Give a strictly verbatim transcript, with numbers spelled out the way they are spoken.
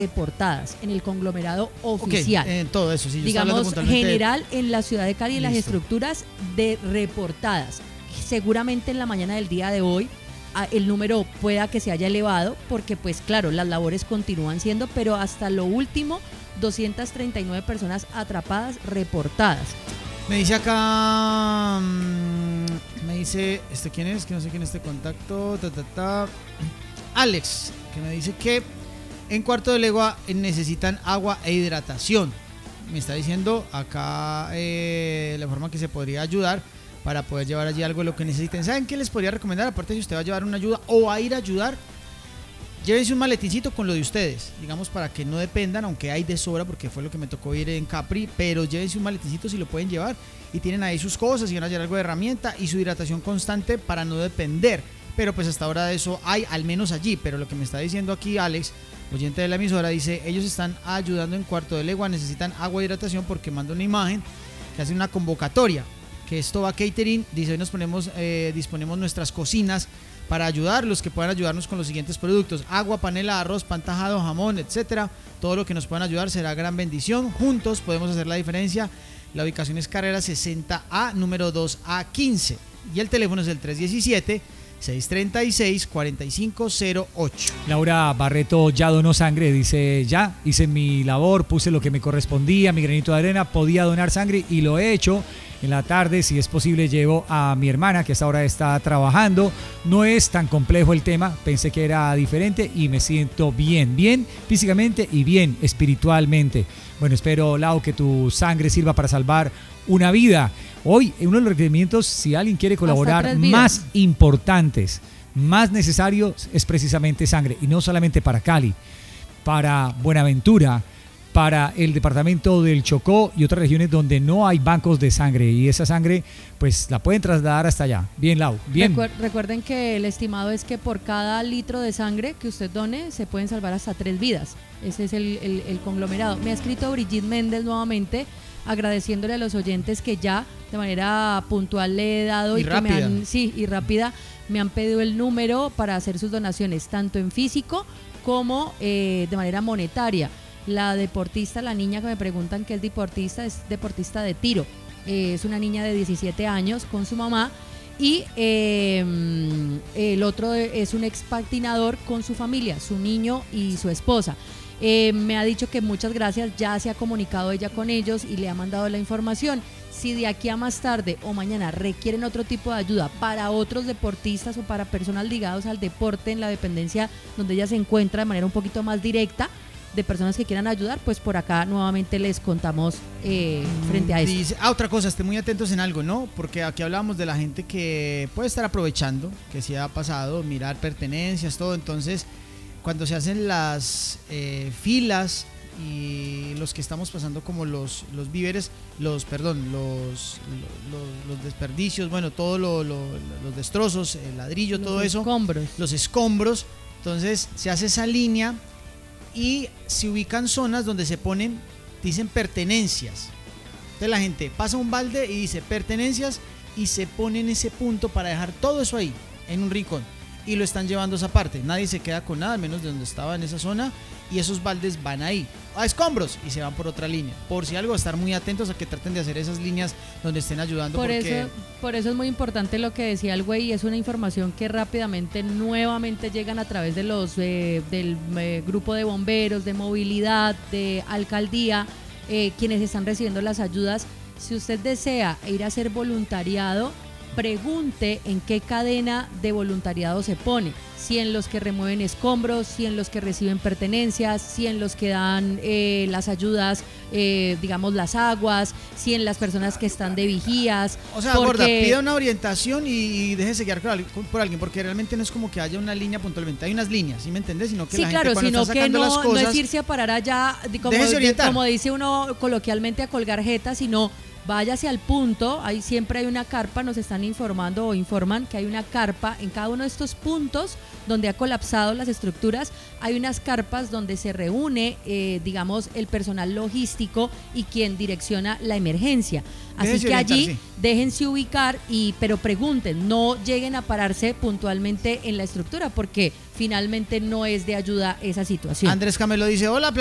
reportadas en el conglomerado oficial. Okay, en todo eso, sí, yo digamos, general de... en la ciudad de Cali, en las estructuras de reportadas. Seguramente en la mañana del día de hoy el número pueda que se haya elevado, porque pues claro, las labores continúan siendo, pero hasta lo último, doscientas treinta y nueve personas atrapadas, reportadas. Me dice acá, mmm, me dice, ¿este quién es? Que no sé quién es este contacto, ta, ta, ta. Alex, que me dice que en Cuarto de Legua necesitan agua e hidratación. Me está diciendo acá eh, la forma que se podría ayudar para poder llevar allí algo de lo que necesiten. ¿Saben qué les podría recomendar? Aparte, si usted va a llevar una ayuda o va a ir a ayudar, llévense un maletincito con lo de ustedes, digamos, para que no dependan, aunque hay de sobra, porque fue lo que me tocó ir en Capri, pero llévense un maletincito si lo pueden llevar y tienen ahí sus cosas y van a llevar algo de herramienta y su hidratación constante para no depender. Pero pues hasta ahora de eso hay, al menos allí. Pero lo que me está diciendo aquí Alex, oyente de la emisora, dice, ellos están ayudando en Cuarto de Legua, necesitan agua y hidratación, porque manda una imagen que hace una convocatoria, que esto va catering, dice, hoy nos ponemos, eh, disponemos nuestras cocinas para ayudar, los que puedan ayudarnos con los siguientes productos: agua, panela, arroz, pan tajado, jamón, etcétera. Todo lo que nos puedan ayudar será gran bendición. Juntos podemos hacer la diferencia. La ubicación es carrera sesenta A, número dos A quince. Y el teléfono es el tres diecisiete, seiscientos treinta y seis, cuarenta y cinco cero ocho. Laura Barreto ya donó sangre, dice, ya hice mi labor, puse lo que me correspondía, mi granito de arena, podía donar sangre y lo he hecho. En la tarde, si es posible, llevo a mi hermana, que hasta ahora está trabajando. No es tan complejo el tema, pensé que era diferente y me siento bien, bien físicamente y bien espiritualmente. Bueno, espero, Lau, que tu sangre sirva para salvar una vida. Hoy, uno de los requerimientos, si alguien quiere colaborar, más importantes, más necesarios, es precisamente sangre. Y no solamente para Cali, para Buenaventura, para el departamento del Chocó y otras regiones donde no hay bancos de sangre, y esa sangre pues la pueden trasladar hasta allá. Bien, Lau, bien. Recuer- recuerden que el estimado es que por cada litro de sangre que usted done se pueden salvar hasta tres vidas. Ese es el, el, el conglomerado. Me ha escrito Brigitte Méndez nuevamente, agradeciéndole a los oyentes que ya de manera puntual le he dado y, y que rápida. me han, sí, y rápida me han pedido el número para hacer sus donaciones, tanto en físico como eh, de manera monetaria. La deportista, la niña que me preguntan que es deportista, es deportista de tiro. Eh, es una niña de diecisiete años con su mamá, y eh, el otro es un ex patinador con su familia, su niño y su esposa. Eh, me ha dicho que muchas gracias, ya se ha comunicado ella con ellos y le ha mandado la información. Si de aquí a más tarde o mañana requieren otro tipo de ayuda para otros deportistas o para personas ligadas al deporte en la dependencia donde ella se encuentra de manera un poquito más directa, de personas que quieran ayudar, pues por acá nuevamente les contamos eh, frente a eso. Dice, ah, otra cosa, estén muy atentos en algo, ¿no? Porque aquí hablamos de la gente que puede estar aprovechando, que sí ha pasado, mirar pertenencias, todo. Entonces, cuando se hacen las eh, filas y los que estamos pasando como los, los víveres, los, perdón, los, los, los desperdicios, bueno, todo lo, lo, los destrozos, el ladrillo, los todo eso. Los escombros. Los escombros. Entonces, se hace esa línea y se ubican zonas donde se ponen, dicen pertenencias. Entonces la gente pasa un balde y dice pertenencias y se pone en ese punto para dejar todo eso ahí, en un rincón, y lo están llevando a esa parte. Nadie se queda con nada, al menos de donde estaba en esa zona, y esos baldes van ahí, a escombros, y se van por otra línea. Por si algo, estar muy atentos a que traten de hacer esas líneas donde estén ayudando. Por, porque... eso, por eso es muy importante lo que decía el güey, y es una información que rápidamente, nuevamente llegan a través de los eh, del eh, grupo de bomberos, de movilidad, de alcaldía, eh, quienes están recibiendo las ayudas. Si usted desea ir a hacer voluntariado, pregunte en qué cadena de voluntariado se pone, si en los que remueven escombros, si en los que reciben pertenencias, si en los que dan eh, las ayudas, eh, digamos las aguas, si en las personas que están de vigías. O sea, porque... gorda, pida una orientación y, y déjese guiar por, por alguien, porque realmente no es como que haya una línea puntualmente, hay unas líneas, ¿sí me entiendes? Sino que sí, la claro, gente cuando sino está que sacando no, las cosas, no es irse a parar allá, como, como dice uno coloquialmente, a colgar jetas, sino váyase al punto. Ahí siempre hay una carpa, nos están informando o informan que hay una carpa en cada uno de estos puntos donde ha colapsado las estructuras, hay unas carpas donde se reúne, eh, digamos, el personal logístico y quien direcciona la emergencia. Así Déjense que allí orientar, sí. déjense ubicar, y pero pregunten, no lleguen a pararse puntualmente en la estructura porque finalmente no es de ayuda esa situación. Andrés Camelo dice, hola,